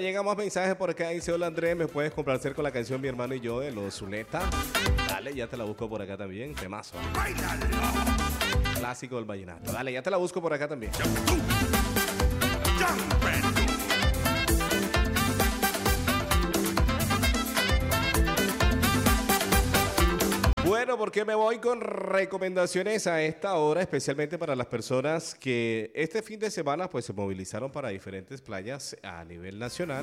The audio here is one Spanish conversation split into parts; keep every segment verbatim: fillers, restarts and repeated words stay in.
llega más mensajes por acá. Dice, hola Andrés, ¿me puedes complacer con la canción Mi Hermano y Yo de los Zuleta? Dale, ya te la busco por acá también. Temazo. Clásico del vallenato. Dale, ya te la busco por acá también. Bueno, porque me voy con recomendaciones a esta hora, especialmente para las personas que este fin de semana pues se movilizaron para diferentes playas a nivel nacional.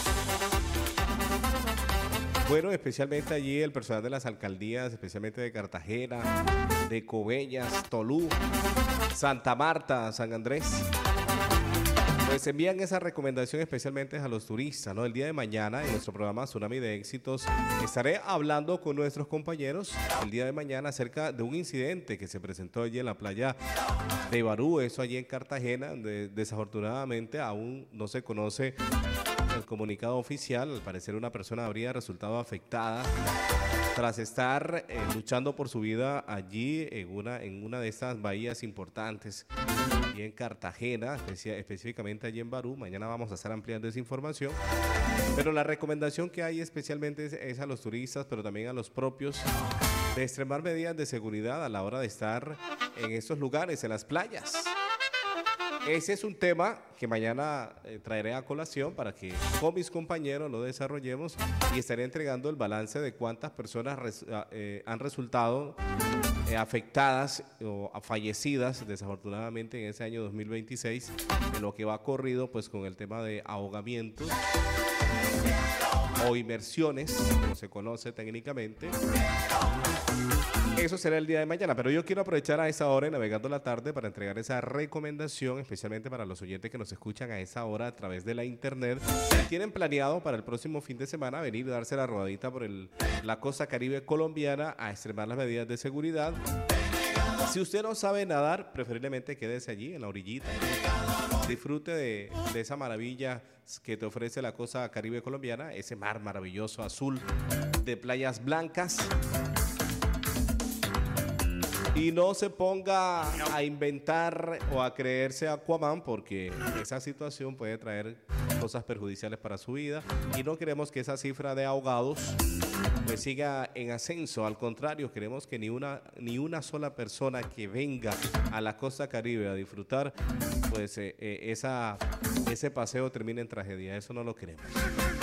Bueno, especialmente allí el personal de las alcaldías, especialmente de Cartagena, de Cobellas, Tolú, Santa Marta, San Andrés. Pues envían esa recomendación especialmente a los turistas, ¿no? El día de mañana en nuestro programa Tsunami de Éxitos estaré hablando con nuestros compañeros el día de mañana acerca de un incidente que se presentó allí en la playa de Barú, eso allí en Cartagena, donde desafortunadamente aún no se conoce el comunicado oficial. Al parecer una persona habría resultado afectada tras estar eh, luchando por su vida allí en una, en una de estas bahías importantes y en Cartagena, espe- específicamente allí en Barú. Mañana vamos a estar ampliando esa información, pero la recomendación que hay especialmente es, es a los turistas, pero también a los propios, de extremar medidas de seguridad a la hora de estar en estos lugares, en las playas. Ese es un tema que mañana eh, traeré a colación para que con mis compañeros lo desarrollemos y estaré entregando el balance de cuántas personas res, eh, han resultado eh, afectadas o fallecidas desafortunadamente en ese año dos mil veintiséis, en lo que va corrido pues con el tema de ahogamientos o inmersiones, como se conoce técnicamente. Eso será el día de mañana, pero yo quiero aprovechar a esa hora en Navegando la Tarde para entregar esa recomendación, especialmente para los oyentes que nos escuchan a esa hora a través de la internet. Tienen planeado para el próximo fin de semana venir y darse la rodadita por el, la costa caribe colombiana a extremar las medidas de seguridad. Si usted no sabe nadar, preferiblemente quédese allí en la orillita. Disfrute de, de esa maravilla que te ofrece la costa caribe colombiana, ese mar maravilloso azul de playas blancas. Y no se ponga a inventar o a creerse Aquaman, porque esa situación puede traer cosas perjudiciales para su vida y no queremos que esa cifra de ahogados pues siga en ascenso. Al contrario, queremos que ni una, ni una sola persona que venga a la costa caribe a disfrutar pues eh, eh, esa, ese paseo termine en tragedia. Eso no lo queremos.